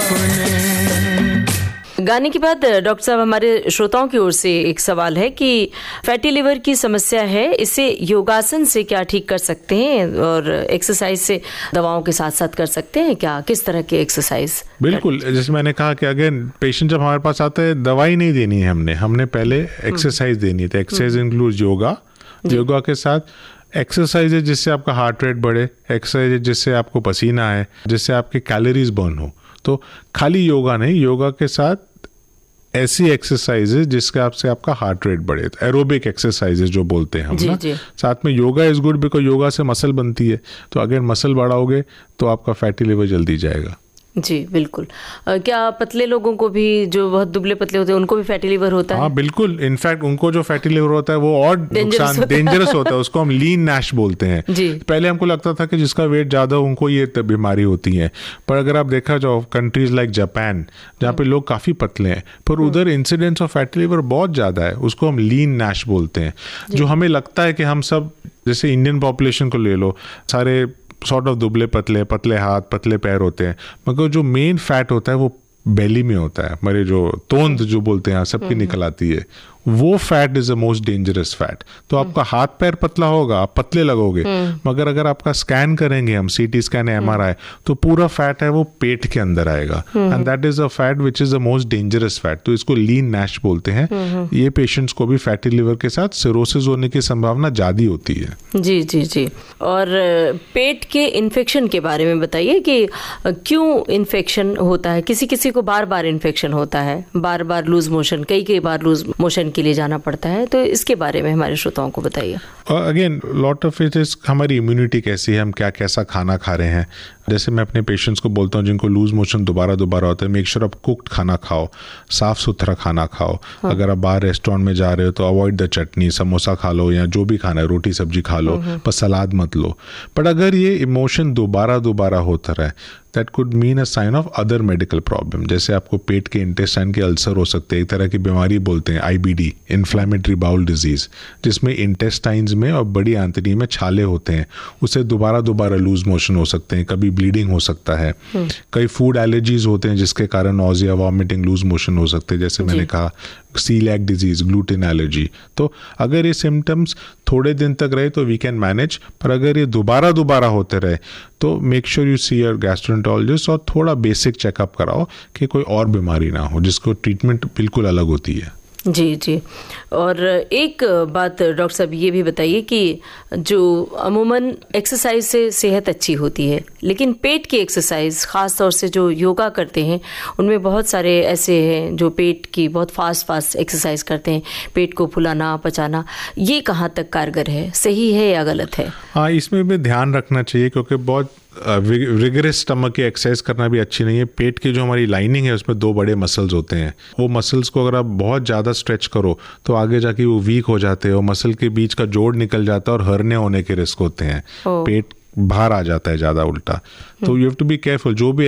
गाने के बाद डॉक्टर साहब, हमारे श्रोताओं की ओर से एक सवाल है कि फैटी लिवर की समस्या है, इसे योगासन से क्या ठीक कर सकते हैं और एक्सरसाइज से दवाओं के साथ साथ कर सकते हैं क्या? किस तरह की एक्सरसाइज? बिल्कुल, जैसे मैंने कहा कि अगेन पेशेंट जब हमारे पास आता है, दवाई नहीं देनी है, हमने पहले एक्सरसाइज देनी है। तो एक्सरसाइज इंक्लूड योगा के साथ एक्सरसाइज है जिससे आपका हार्ट रेट बढ़े, एक्सरसाइज है जिससे आपको पसीना आए, जिससे आपके कैलोरीज बर्न हो। तो खाली योगा नहीं, योगा के साथ ऐसी एक्सरसाइजेज जिसके आपसे आपका हार्ट रेट बढ़े, तो एरोबिक एक्सरसाइजेज जो बोलते हैं हम ना। साथ में yoga is good because yoga से मसल बनती है। तो अगर मसल बढ़ाओगे तो आपका फैटी लिवर जल्दी जाएगा। जी बिल्कुल। क्या पतले लोगों को भी, जो बहुत दुबले पतले होते हैं, उनको भी फैटी लिवर होता है? हाँ बिल्कुल, इनफैक्ट उनको जो फैटी लिवर होता है वो और डेंजरस होता है। उसको हम लीन नैश बोलते हैं। पहले हमको लगता था कि जिसका वेट ज्यादा उनको ये बीमारी होती है, पर अगर आप देखा जाओ कंट्रीज लाइक जापान जहाँ पे लोग काफी पतले हैं, पर उधर इंसिडेंस ऑफ फैटी लिवर बहुत ज्यादा है। उसको हम लीन नैश बोलते हैं। जो हमें लगता है कि हम सब, जैसे इंडियन पॉपुलेशन को ले लो, सारे सॉर्ट ऑफ दुबले पतले हाथ पतले पैर होते हैं, मगर जो मेन फैट होता है वो बेली में होता है। हमारे जो तोंद जो बोलते हैं सबकी निकल आती है, वो fat is the most dangerous fat. तो आपका हाथ पैर पतला होगा, आप पतले लगोगे, मगर अगर आपका स्कैन करेंगे हम, सीटी स्कैन MRI, तो पूरा फैट है वो पेट के अंदर आएगा, and that is a fat which is the most dangerous fat. तो इसको लीन नैश बोलते हैं। ये पेशेंट्स को भी फैटी लिवर के साथ सिरोसिस होने की संभावना ज्यादा होती है। जी जी जी। और पेट के इन्फेक्शन के बारे में बताइए कि क्यों इन्फेक्शन होता है? किसी किसी को बार बार इन्फेक्शन होता है, बार बार लूज मोशन, कई बार लूज मोशन के लिए जाना पड़ता है, तो इसके बारे में हमारे श्रोताओं को बताइए। Again lot of it is हमारी इम्यूनिटी कैसी है, हम कैसा खाना खा रहे हैं। जैसे मैं अपने पेशेंट्स को बोलता हूँ जिनको लूज मोशन दोबारा होता है, मेक श्योर आप कुक्ड खाना खाओ, साफ सुथरा खाना खाओ। अगर आप बाहर रेस्टोरेंट में जा रहे हो तो अवॉइड द चटनी, समोसा खा लो या जो भी खाना है, रोटी सब्जी खा लो, पर सलाद मत लो। बट अगर ये इमोशन दोबारा होता रहे, that could mean a sign of other medical problem. जैसे आपको पेट के इंटेस्टाइन के अल्सर हो सकते हैं, एक तरह की बीमारी बोलते हैं IBD, इन्फ्लेमेटरी बाउल डिजीज, जिसमें इंटेस्टाइन्स में और बड़ी आंतड़ी में छाले होते हैं, उसे दोबारा लूज मोशन हो सकते हैं, कभी ब्लीडिंग हो सकता है। कई फूड एलर्जीज होते हैं जिसके कारण नॉजिया, वॉमिटिंग, लूज मोशन हो सकते हैं, जैसे मैंने कहा सीलिएक डिजीज, ग्लूटेन एलर्जी। तो अगर ये सिम्टम्स थोड़े दिन तक रहे तो वी कैन मैनेज, पर अगर ये दोबारा होते रहे तो make sure you see your gastroenterologist और थोड़ा बेसिक चेकअप कराओ कि कोई और बीमारी ना हो, जिसको ट्रीटमेंट बिल्कुल अलग होती है। जी जी। और एक बात डॉक्टर साहब ये भी बताइए कि जो अमूमन एक्सरसाइज से सेहत अच्छी होती है, लेकिन पेट की एक्सरसाइज, ख़ास तौर से जो योगा करते हैं, उनमें बहुत सारे ऐसे हैं जो पेट की बहुत फास्ट एक्सरसाइज करते हैं, पेट को फुलाना पचाना, ये कहाँ तक कारगर है, सही है या गलत है? हाँ, इसमें भी ध्यान रखना चाहिए क्योंकि बहुत रिगरस स्टमक की एक्सरसाइज करना भी अच्छी नहीं है। पेट की जो हमारी लाइनिंग है उसमें 2 बड़े मसल्स होते हैं, वो मसल्स को अगर आप बहुत ज़्यादा स्ट्रेच करो तो आगे जाके वो वीक हो जाते हैं, और मसल के बीच का जोड़ निकल जाता है और हर्निया होने के रिस्क होते हैं, पेट बाहर आ जाता है ज़्यादा उल्टा। तो you have to be careful. जो भी